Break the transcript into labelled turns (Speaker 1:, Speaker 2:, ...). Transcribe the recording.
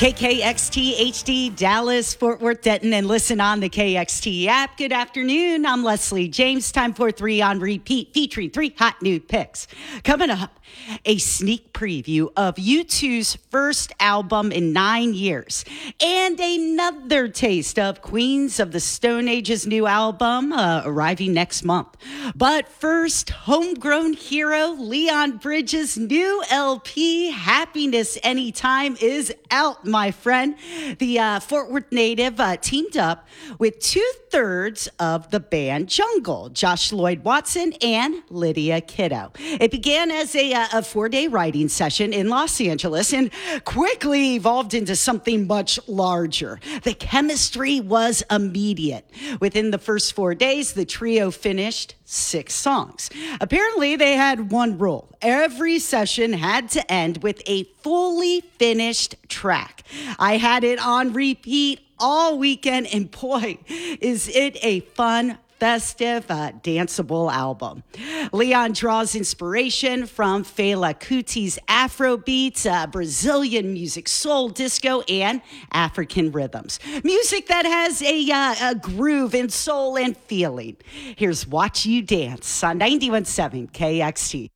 Speaker 1: KKXT HD, Dallas, Fort Worth, Denton, and listen on the KXT app. Good afternoon. I'm Leslie James. Time for 3 on repeat, featuring 3 hot new picks. Coming up, a sneak preview of U2's first album in 9 years, and another taste of Queens of the Stone Age's new album arriving next month. But first, homegrown hero Leon Bridges' new LP, Happiness Anytime, is out, my friend. The Fort Worth native teamed up with 2/3 of the band Jungle, Josh Lloyd Watson and Lydia Kiddo. It began as a 4-day writing session in Los Angeles and quickly evolved into something much larger. The chemistry was immediate. Within the first 4 days, the trio finished 6 songs. Apparently, they had one rule. Every session had to end with a fully finished track. I had it on repeat all weekend, and boy, is it a fun, festive, danceable album. Leon draws inspiration from Fela Kuti's Afro beats, Brazilian music, soul, disco, and African rhythms. Music that has a groove and soul and feeling. Here's Watch You Dance on 91.7 KXT.